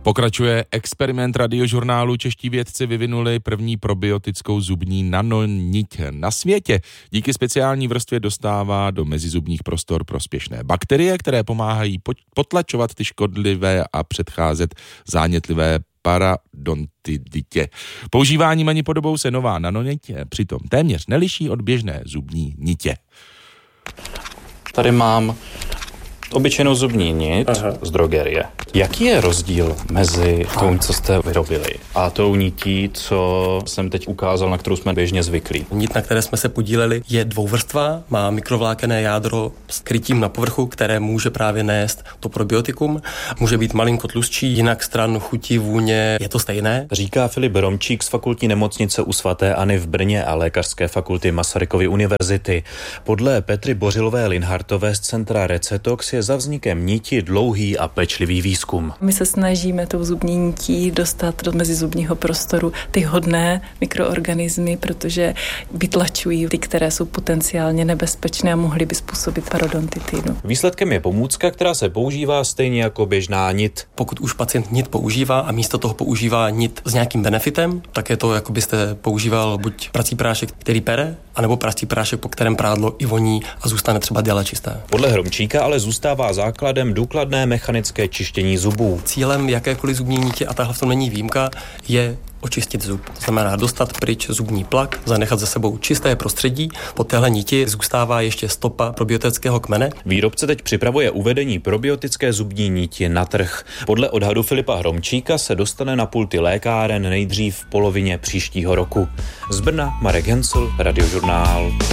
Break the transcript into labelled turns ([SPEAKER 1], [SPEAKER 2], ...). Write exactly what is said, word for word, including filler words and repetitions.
[SPEAKER 1] Pokračuje experiment Radiožurnálu. Čeští vědci vyvinuli první probiotickou zubní nanoniť na světě. Díky speciální vrstvě dostává do mezizubních prostor prospěšné bakterie, které pomáhají potlačovat ty škodlivé a předcházet zánětlivé paradontitě. Používáním ani podobou se nová nanoniť přitom téměř neliší od běžné zubní nitě.
[SPEAKER 2] Tady mám obyčejnou zubní nit Aha. z drogerie. Jaký je rozdíl mezi tou, co jste vyrobili, a tou nití, co jsem teď ukázal, na kterou jsme běžně zvyklí?
[SPEAKER 3] Nit, na které jsme se podíleli, je dvouvrstvá, má mikrovlákenné jádro s krytím na povrchu, které může právě nést to probiotikum. Může být malinko tlustší, jinak stran chutí, vůně je to stejné.
[SPEAKER 2] Říká Filip Romčík z fakultní nemocnice u svaté Anny v Brně a lékařské fakulty Masarykovy univerzity. Podle Petry Bořilové-Linhartové z centra Recetox je za vznikem niti dlouhý a pečlivý výzkum.
[SPEAKER 4] My se snažíme tou zubní nití dostat do mezizubního prostoru ty hodné mikroorganismy, protože vytlačují ty, které jsou potenciálně nebezpečné a mohly by způsobit parodontitidu.
[SPEAKER 2] Výsledkem je pomůcka, která se používá stejně jako běžná nit.
[SPEAKER 3] Pokud už pacient nit používá a místo toho používá nit s nějakým benefitem, tak je to, jako byste používal buď prací prášek, který pere, anebo prací prášek, po kterém prádlo i voní a zůstane třeba déle čisté.
[SPEAKER 2] Podle Hromčíka ale zůstává základem důkladné mechanické čištění zubů.
[SPEAKER 3] Cílem jakékoliv zubní nitě, a tahle v tom není výjimka, je očistit zub. To znamená dostat pryč zubní plak, zanechat za sebou čisté prostředí. Po téhle niti zůstává ještě stopa probiotického kmene.
[SPEAKER 2] Výrobce teď připravuje uvedení probiotické zubní niti na trh. Podle odhadu Filipa Hromčíka se dostane na pulty lékáren nejdřív v polovině příštího roku. Z Brna Marek Hensl, Radiožurnál.